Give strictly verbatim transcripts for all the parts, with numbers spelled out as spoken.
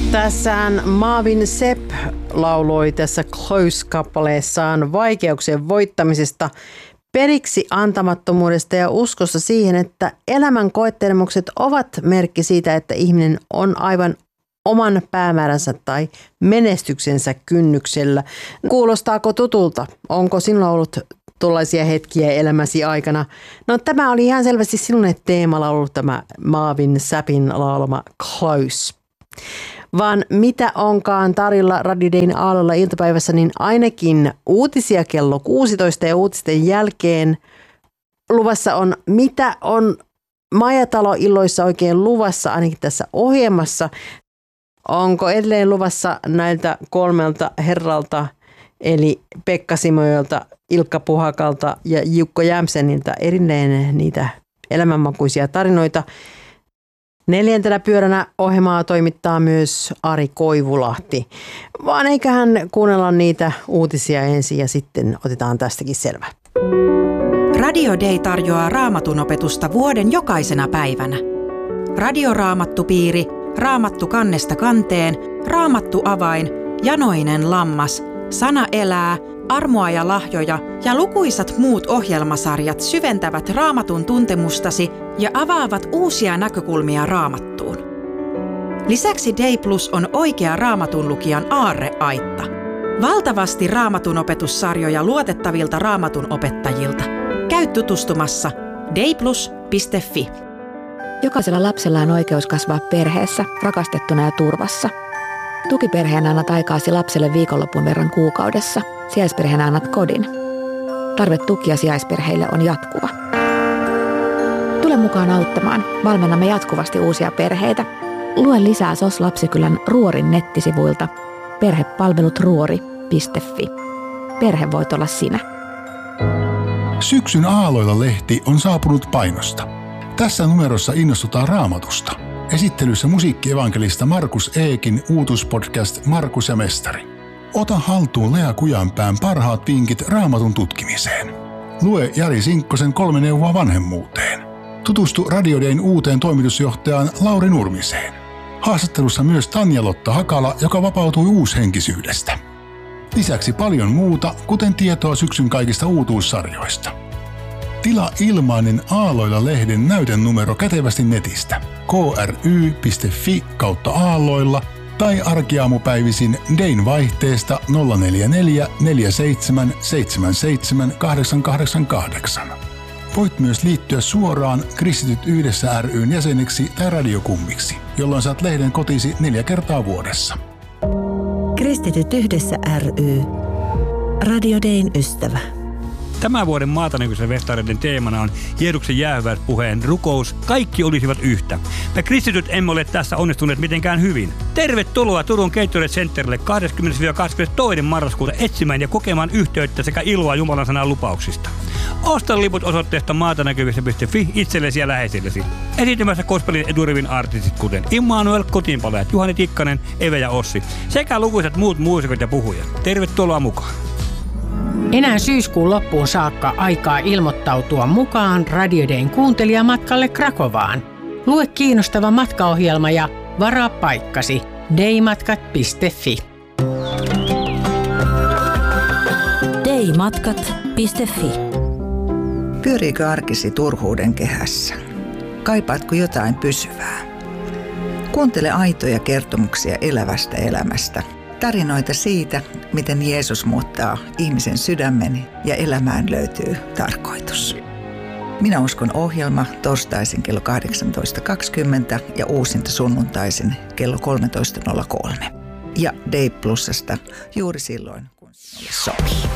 Tässähän Marvin Sepp lauloi tässä Close-kappaleessaan vaikeuksien voittamisesta, periksi antamattomuudesta ja uskossa siihen, että elämän koettelemukset ovat merkki siitä, että ihminen on aivan oman päämääränsä tai menestyksensä kynnyksellä. Kuulostaako tutulta? Onko sinulla ollut tuollaisia hetkiä elämäsi aikana? No tämä oli ihan selvästi sinun teemalla ollut tämä Marvin Seppin laulama Close. Vaan mitä onkaan tarjolla Radio Dayn aallolla iltapäivässä, niin ainakin uutisia kello kuusitoista ja uutisten jälkeen luvassa on, mitä on Majatalo-illoissa oikein luvassa, ainakin tässä ohjelmassa. Onko edelleen luvassa näiltä kolmelta herralta, eli Pekka Simojolta, Ilkka Puhakalta ja Jukko Jämseniltä erilleen niitä elämänmakuisia tarinoita. Neljäntenä pyöränä ohjelmaa toimittaa myös Ari Koivulahti. Vaan eiköhän kuunnella niitä uutisia ensin ja sitten otetaan tästäkin selvä. Radio Day tarjoaa Raamatun opetusta vuoden jokaisena päivänä. Radioraamattupiiri, Raamattu kannesta kanteen, Raamattu avain, Janoinen lammas, Sana elää, Armoa ja lahjoja ja lukuisat muut ohjelmasarjat syventävät Raamatun tuntemustasi ja avaavat uusia näkökulmia Raamattuun. Lisäksi Day Plus on oikea Raamatun lukijan aarreaitta. Valtavasti Raamatun opetussarjoja luotettavilta Raamatun opettajilta. Käy tutustumassa dayplus piste fi. Jokaisella lapsella on oikeus kasvaa perheessä, rakastettuna ja turvassa. Tukiperheenä annat aikaasi lapselle viikonlopun verran kuukaudessa. Sijaisperheenä annat kodin. Tarve tukia sijaisperheille on jatkuva. Tule mukaan auttamaan. Valmennamme jatkuvasti uusia perheitä. Lue lisää S O S Lapsikylän Ruorin nettisivuilta perhepalvelut ruori piste fi. Perhe voit olla sinä. Syksyn Aalloilla-lehti on saapunut painosta. Tässä numerossa innostutaan Raamatusta. Esittelyssä musiikkievankelista Markus Eekin uutuspodcast Markus ja Mestari. Ota haltuun Lea Kujanpään parhaat vinkit Raamatun tutkimiseen. Lue Jari Sinkkosen kolme neuvoa vanhemmuuteen. Tutustu Radio Dayn uuteen toimitusjohtajaan Lauri Nurmiseen. Haastattelussa myös Tanja-Lotta Hakala, joka vapautui uushenkisyydestä. Lisäksi paljon muuta, kuten tietoa syksyn kaikista uutuussarjoista. Tilaa ilmainen Aalloilla-lehden näytennumero kätevästi netistä kry piste fi kautta aalloilla tai arkiaamupäivisin Dayn vaihteesta nolla neljä neljä neljä seitsemän seitsemän seitsemän kahdeksan kahdeksan kahdeksan. Voit myös liittyä suoraan Kristityt yhdessä ry:n jäseneksi tai radiokummiksi, jolloin saat lehden kotisi neljä kertaa vuodessa. Kristityt yhdessä ry. Radio Dayn ystävä. Tämän vuoden Maatanäkyisen festareiden teemana on Jeesuksen jäähyväispuheen rukous. Kaikki olisivat yhtä. Me kristityt emme ole tässä onnistuneet mitenkään hyvin. Tervetuloa Turun Gatorade Centerille kahdeskymmenes kahdeskymmenestoinen marraskuuta etsimään ja kokemaan yhteyttä sekä iloa Jumalan sanan lupauksista. Osta liput osoitteesta maatanäkyvissä piste fi itsellesi ja läheisillesi. Esiintymässä gospelin edurivin artistit kuten Immanuel, Kotiinpalajat, Juhani Tikkanen, Eve ja Ossi sekä lukuisat muut muusikot ja puhujat. Tervetuloa mukaan. Enää syyskuun loppuun saakka aikaa ilmoittautua mukaan Radio Dayn kuuntelijamatkalle Krakovaan. Lue kiinnostava matkaohjelma ja varaa paikkasi daymatkat piste fi. daymatkat piste fi. Pyöriikö arkisi turhuuden kehässä? Kaipaatko jotain pysyvää? Kuuntele aitoja kertomuksia elävästä elämästä. Tarinoita siitä, miten Jeesus muuttaa ihmisen sydämen ja elämään löytyy tarkoitus. Minä uskon ohjelma torstaisin kello kahdeksantoista kaksikymmentä ja uusinta sunnuntaisin kello kolmetoista nolla kolme. Ja Day Plusasta juuri silloin, kun sinulle sopii.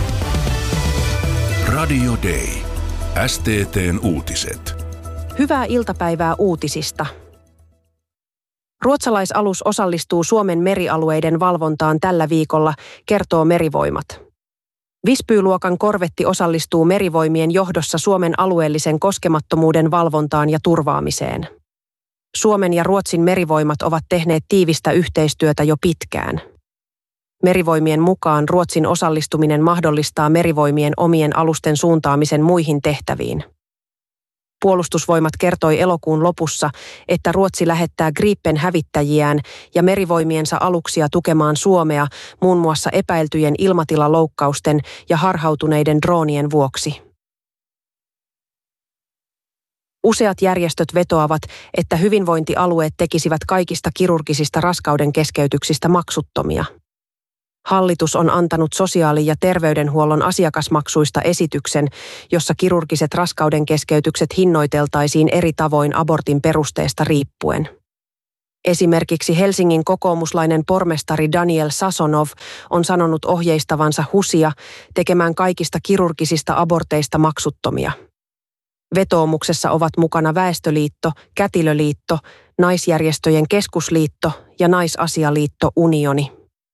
Radio Day. S T T:n uutiset. Hyvää iltapäivää uutisista. Ruotsalaisalus osallistuu Suomen merialueiden valvontaan tällä viikolla, kertoo Merivoimat. Visby-luokan korvetti osallistuu Merivoimien johdossa Suomen alueellisen koskemattomuuden valvontaan ja turvaamiseen. Suomen ja Ruotsin merivoimat ovat tehneet tiivistä yhteistyötä jo pitkään. Merivoimien mukaan Ruotsin osallistuminen mahdollistaa Merivoimien omien alusten suuntaamisen muihin tehtäviin. Puolustusvoimat kertoi elokuun lopussa, että Ruotsi lähettää Gripen-hävittäjiään ja merivoimiensa aluksia tukemaan Suomea muun muassa epäiltyjen ilmatilaloukkausten ja harhautuneiden droonien vuoksi. Useat järjestöt vetoavat, että hyvinvointialueet tekisivät kaikista kirurgisista raskauden keskeytyksistä maksuttomia. Hallitus on antanut sosiaali- ja terveydenhuollon asiakasmaksuista esityksen, jossa kirurgiset raskauden keskeytykset hinnoiteltaisiin eri tavoin abortin perusteesta riippuen. Esimerkiksi Helsingin kokoomuslainen pormestari Daniel Sasonov on sanonut ohjeistavansa HUSia tekemään kaikista kirurgisista aborteista maksuttomia. Vetoomuksessa ovat mukana Väestöliitto, Kätilöliitto, Naisjärjestöjen keskusliitto ja Naisasialiitto Unioni.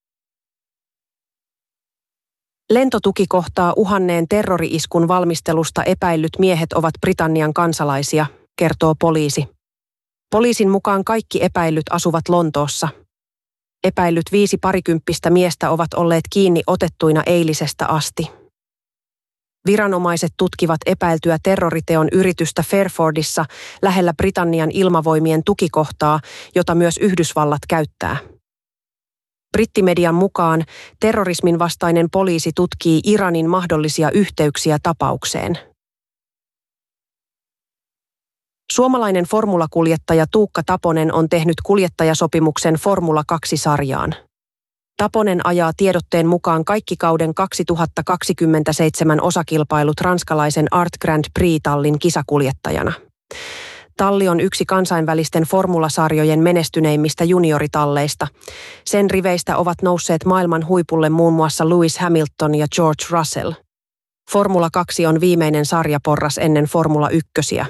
Lentotuki kohtaa uhanneen terrori-iskun valmistelusta epäillyt miehet ovat Britannian kansalaisia, kertoo poliisi. Poliisin mukaan kaikki epäillyt asuvat Lontoossa. Epäillyt viisi parikymppistä miestä ovat olleet kiinni otettuina eilisestä asti. Viranomaiset tutkivat epäiltyä terroriteon yritystä Fairfordissa lähellä Britannian ilmavoimien tukikohtaa, jota myös Yhdysvallat käyttää. Brittimedian mukaan terrorismin vastainen poliisi tutkii Iranin mahdollisia yhteyksiä tapaukseen. Suomalainen formulakuljettaja Tuukka Taponen on tehnyt kuljettajasopimuksen Formula kaksi-sarjaan. Taponen ajaa tiedotteen mukaan kaikki kauden kaksituhattakaksikymmentäseitsemän osakilpailut ranskalaisen Art Grand Prix-tallin kisakuljettajana. Talli on yksi kansainvälisten formulasarjojen menestyneimmistä junioritalleista. Sen riveistä ovat nousseet maailman huipulle muun muassa Lewis Hamilton ja George Russell. Formula kaksi on viimeinen sarjaporras ennen Formula ykkösiä.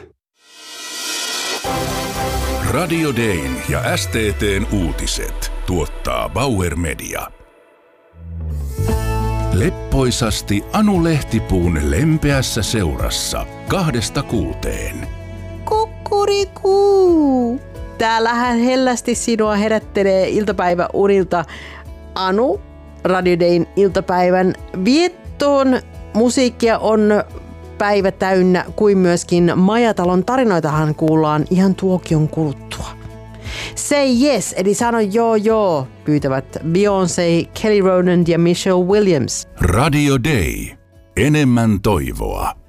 Radio Dayn ja S T T:n uutiset tuottaa Bauer Media. Leppoisasti Anu Lehtipuun lempeässä seurassa kahdesta kuuteen. Kukurikuu! Täällähän hellästi sinua herättelee iltapäiväunilta Anu Radio Dayn iltapäivän viettoon. Musiikkia on päivä täynnä, kuin myöskin Majatalon tarinoitahan kuullaan ihan tuokion kuluttua. Say yes, eli sano joo joo, pyytävät Beyoncé, Kelly Rowland ja Michelle Williams. Radio Day. Enemmän toivoa.